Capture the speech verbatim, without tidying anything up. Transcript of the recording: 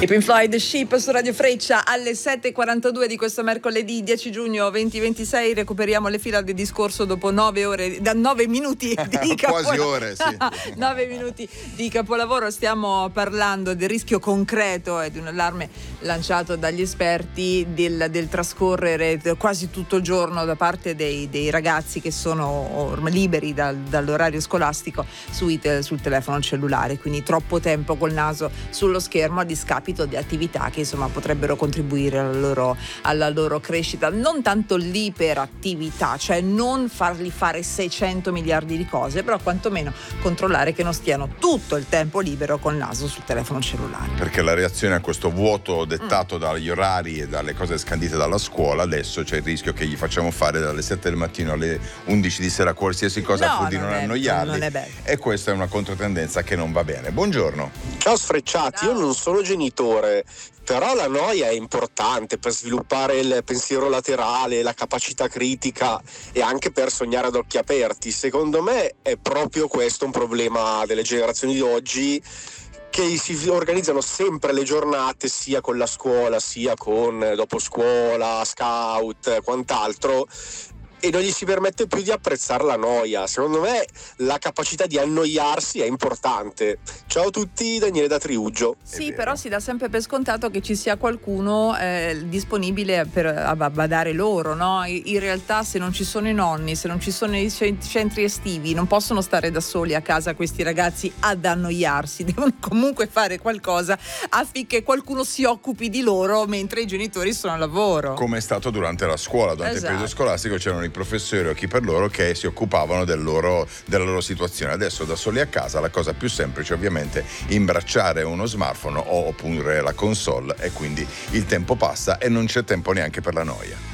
I Pink Floyd Ship su Radio Freccia alle sette e quarantadue di questo mercoledì dieci giugno duemilaventisei. Recuperiamo le fila del discorso dopo nove ore, da nove minuti di capolavoro. Quasi ore, sì. nove minuti di capolavoro. Stiamo parlando del rischio concreto e di un allarme lanciato dagli esperti del, del trascorrere quasi tutto il giorno da parte dei, dei ragazzi che sono ormai liberi dal, dall'orario scolastico sui te, sul telefono cellulare, quindi troppo tempo col naso sullo schermo a discapito di attività che insomma potrebbero contribuire alla loro, alla loro crescita. Non tanto l'iperattività, cioè non fargli fare seicento miliardi di cose, però quantomeno controllare che non stiano tutto il tempo libero col naso sul telefono cellulare. Perché la reazione a questo vuoto dettato mm. dagli orari e dalle cose scandite dalla scuola, adesso c'è il rischio che gli facciamo fare dalle sette del mattino alle undici di sera qualsiasi cosa no, pur di non, non annoiarli, non è bello. E questa è una controtendenza che non va bene. Buongiorno. Ciao sfrecciati, Ciao. Io non sono genitore, però la noia è importante per sviluppare il pensiero laterale, la capacità critica e anche per sognare ad occhi aperti. Secondo me è proprio questo un problema delle generazioni di oggi, che si organizzano sempre le giornate sia con la scuola sia con dopo scuola, scout, quant'altro, e non gli si permette più di apprezzare la noia. Secondo me la capacità di annoiarsi è importante. Ciao a tutti, Daniele da Triuggio. Sì, però si dà sempre per scontato che ci sia qualcuno eh, disponibile per a badare loro, no? In realtà se non ci sono i nonni, se non ci sono i centri estivi, non possono stare da soli a casa questi ragazzi ad annoiarsi, devono comunque fare qualcosa affinché qualcuno si occupi di loro mentre i genitori sono al lavoro. Come è stato durante la scuola, durante Esatto. il periodo scolastico c'erano i professori o chi per loro che si occupavano del loro, della loro situazione. Adesso da soli a casa la cosa più semplice ovviamente imbracciare uno smartphone o oppure la console, e quindi il tempo passa e non c'è tempo neanche per la noia.